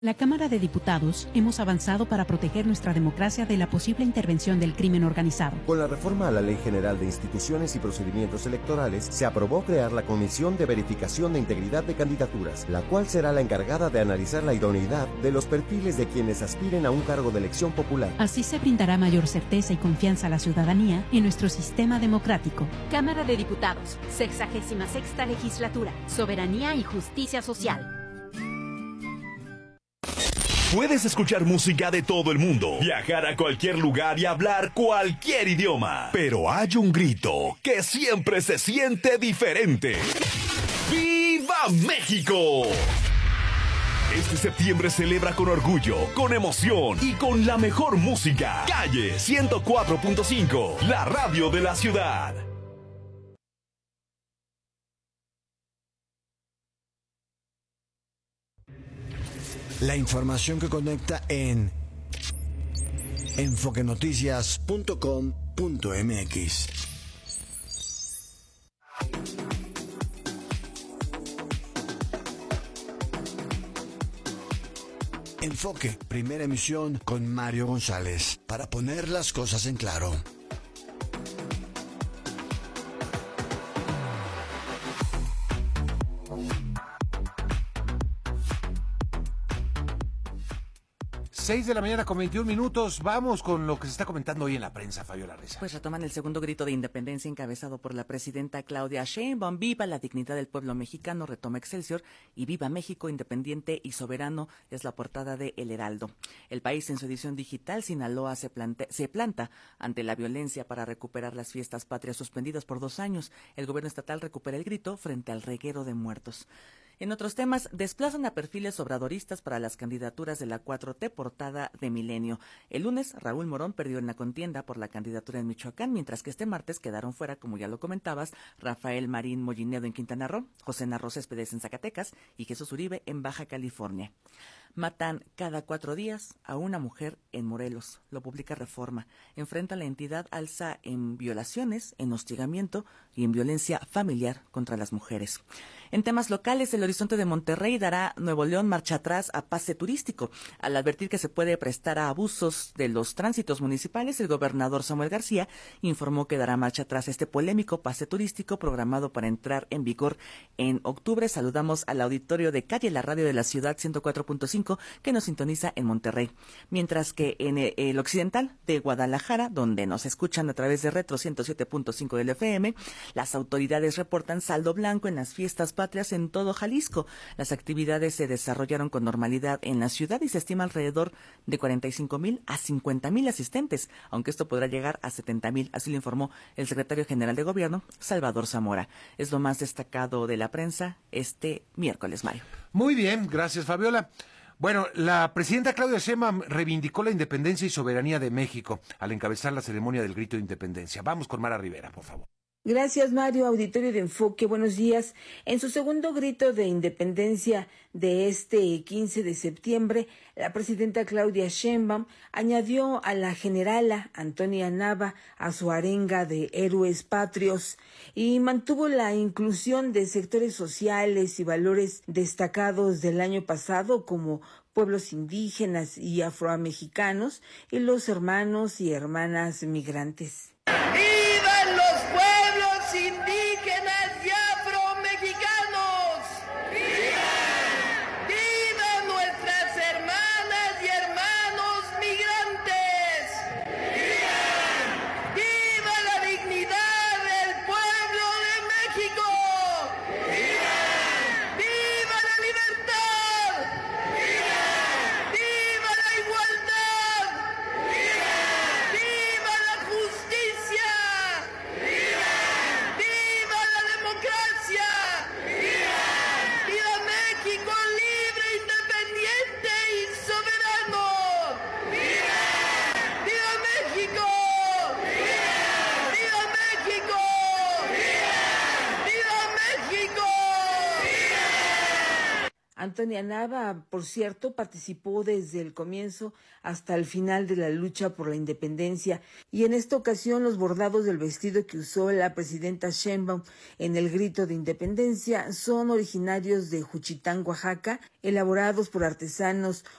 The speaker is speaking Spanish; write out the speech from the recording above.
La Cámara de Diputados hemos avanzado para proteger nuestra democracia de la posible intervención del crimen organizado. Con la reforma a la Ley General de Instituciones y Procedimientos Electorales, se aprobó crear la Comisión de Verificación de Integridad de Candidaturas, la cual será la encargada de analizar la idoneidad de los perfiles de quienes aspiren a un cargo de elección popular. Así se brindará mayor certeza y confianza a la ciudadanía en nuestro sistema democrático. Cámara de Diputados, 66ª Legislatura, Soberanía y Justicia Social. Puedes escuchar música de todo el mundo, viajar a cualquier lugar y hablar cualquier idioma. Pero hay un grito que siempre se siente diferente. ¡Viva México! Este septiembre celebra con orgullo, con emoción y con la mejor música. Calle 104.5, la radio de la ciudad. La información que conecta en enfoquenoticias.com.mx. Enfoque, primera emisión con Mario González, para poner las cosas en claro. Seis de la mañana con 21 minutos. Vamos con lo que se está comentando hoy en la prensa, Fabiola Reza. Pues retoman el segundo grito de independencia encabezado por la presidenta Claudia Sheinbaum. Viva la dignidad del pueblo mexicano, retoma Excelsior, y viva México independiente y soberano, es la portada de El Heraldo. El país en su edición digital, Sinaloa se planta ante la violencia para recuperar las fiestas patrias suspendidas por 2 años. El gobierno estatal recupera el grito frente al reguero de muertos. En otros temas, desplazan a perfiles obradoristas para las candidaturas de la 4T, portada de Milenio. El lunes, Raúl Morón perdió en la contienda por la candidatura en Michoacán, mientras que este martes quedaron fuera, como ya lo comentabas, Rafael Marín Mollinedo en Quintana Roo, José Narro Céspedes en Zacatecas y Jesús Uribe en Baja California. Matan cada 4 días a una mujer en Morelos, lo publica Reforma. Enfrenta la entidad alza en violaciones, en hostigamiento y en violencia familiar contra las mujeres. En temas locales, el Horizonte de Monterrey dará Nuevo León marcha atrás a pase turístico. Al advertir que se puede prestar a abusos de los tránsitos municipales, el gobernador Samuel García informó que dará marcha atrás a este polémico pase turístico programado para entrar en vigor en octubre. Saludamos al auditorio de Calle, la radio de la ciudad 104.5, que nos sintoniza en Monterrey. Mientras que en el occidental de Guadalajara, donde nos escuchan a través de Retro 107.5 del FM, las autoridades reportan saldo blanco en las fiestas patrias en todo Jalisco. Las actividades se desarrollaron con normalidad en la ciudad y se estima alrededor de 45,000 a 50,000 asistentes, aunque esto podrá llegar a 70,000, así lo informó el secretario general de Gobierno, Salvador Zamora. Es lo más destacado de la prensa este miércoles, Mario. Muy bien, gracias, Fabiola. Bueno, la presidenta Claudia Sheinbaum reivindicó la independencia y soberanía de México al encabezar la ceremonia del grito de independencia. Vamos con Mara Rivera, por favor. Gracias, Mario. Auditorio de Enfoque, buenos días. En su segundo grito de independencia de este 15 de septiembre, la presidenta Claudia Sheinbaum añadió a la generala Antonia Nava a su arenga de héroes patrios y mantuvo la inclusión de sectores sociales y valores destacados del año pasado, como pueblos indígenas y afromexicanos y los hermanos y hermanas migrantes. ¡Vivan los pueblos indígenas y afromexicanos! ¡Vivan! ¡Vivan nuestras hermanas y hermanos migrantes! ¡Vivan! ¡Viva la dignidad del pueblo de México! ¡Vivan! ¡Viva la libertad! ¡Vivan! ¡Viva la igualdad! ¡Viva! ¡Viva la justicia! Antonia Nava, por cierto, participó desde el comienzo hasta el final de la lucha por la independencia, y en esta ocasión los bordados del vestido que usó la presidenta Sheinbaum en el grito de independencia son originarios de Juchitán, Oaxaca, elaborados por artesanos